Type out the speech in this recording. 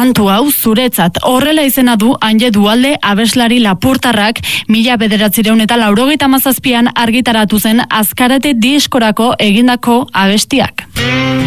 kantu hau zuretzat. Horrela izena du Anje Dualde abeslari lapurtarrak 1987an argitaratu zen Azkarate diskorako egindako abestiak.